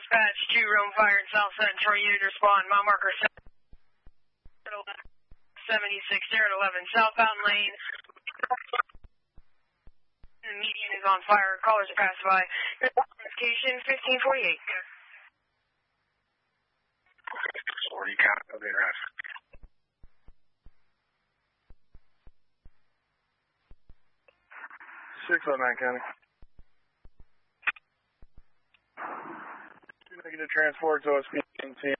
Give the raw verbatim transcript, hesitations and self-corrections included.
dispatch to Rome Fire in South Central. Unit respond. Mile marker seventy-six, zero eleven, southbound lane. The median is on fire. Callers are passed by. Notification fifteen forty-eight. forty count of the arrest. six oh nine County. Two negative transports, O S P and T.